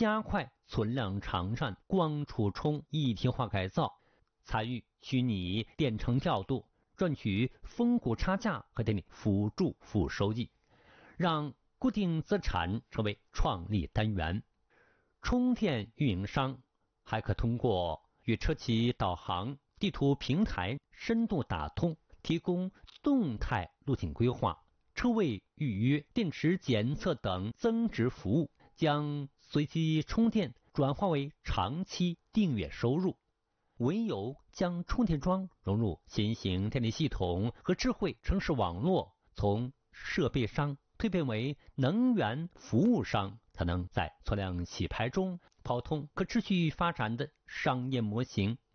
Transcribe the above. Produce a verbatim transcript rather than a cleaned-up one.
加快存量长串光储充一体化改造，参与虚拟电程调度，赚取峰谷差价和电力辅助付收益，让固定资产成为创利单元。充电运营商还可通过与车企导航、地图平台深度打通，提供动态路径规划、车位预约、电池检测等增值服务，将随机充电转化为长期订阅收入。唯有将充电桩融入新型电力系统和智慧城市网络，从设备商蜕变为能源服务商，才能在存量洗牌中跑通可持续发展的商业模型。